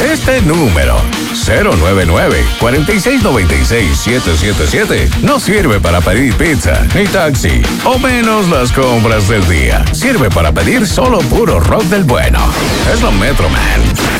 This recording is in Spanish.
Este número, 099-4696-777, no sirve para pedir pizza, ni taxi, o menos las compras del día. Sirve para pedir solo puro rock del bueno. Es la Metro Man.